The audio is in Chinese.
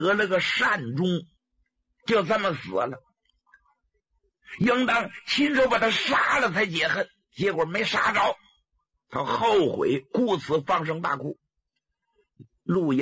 得了个善终，就这么死了。应当亲手把他杀了才解恨，结果没杀着，他后悔，故此放声大哭。陆